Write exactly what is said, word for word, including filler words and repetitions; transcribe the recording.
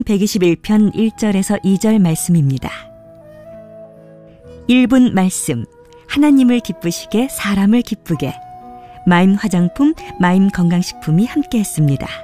백이십일 편 일 절에서 이 절 말씀입니다. 일 분 말씀, 하나님을 기쁘시게 사람을 기쁘게, 마임 화장품, 마임 건강식품이 함께했습니다.